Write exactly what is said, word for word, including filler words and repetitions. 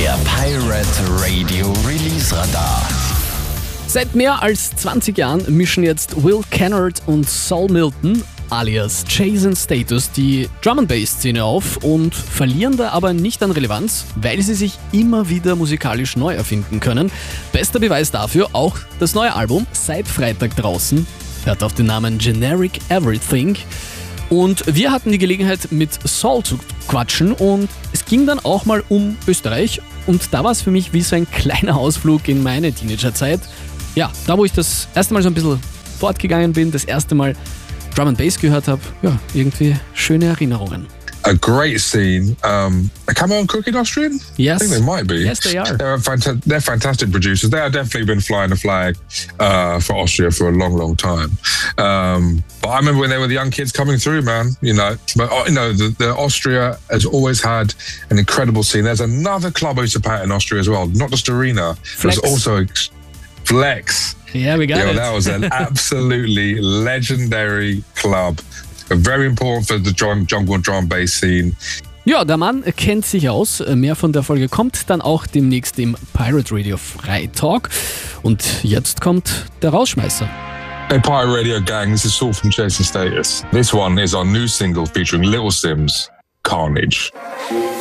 Der Pirate Radio Release Radar. Seit mehr als zwanzig Jahren mischen jetzt Will Kennard und Saul Milton alias Jason Status die Drum-and-Bass-Szene auf und verlieren da aber nicht an Relevanz, weil sie sich immer wieder musikalisch neu erfinden können. Bester Beweis dafür auch das neue Album, seit Freitag draußen, hört auf den Namen Generic Everything. Und wir hatten die Gelegenheit, mit Saul zu quatschen und es ging dann auch mal um Österreich und da war es für mich wie so ein kleiner Ausflug in meine Teenagerzeit. Ja, da wo ich das erste Mal so ein bisschen fortgegangen bin, das erste Mal Drum and Bass gehört habe, ja, irgendwie schöne Erinnerungen. A great scene. Um, are Cameron Cooking Austrian? Yes. I think they might be. Yes, they are. They're, fanta- they're fantastic producers. They have definitely been flying the flag uh, for Austria for a long, long time. Um, but I remember when they were the young kids coming through, man. You know, but you know, the, the Austria has always had an incredible scene. There's another club I used to play in Austria as well, not just Arena. Flex. There's also Flex. Yeah, we got Yeah, it. that was an absolutely legendary club. Very important for the drum, jungle and drum bass scene. Ja, der Mann kennt sich aus. Mehr von der Folge kommt dann auch demnächst im Pirate Radio Freitalk. Und jetzt kommt der Rausschmeißer. Hey Pirate Radio gang, this is Saul from Jason Status. This one is our new single featuring Little Sims, Carnage.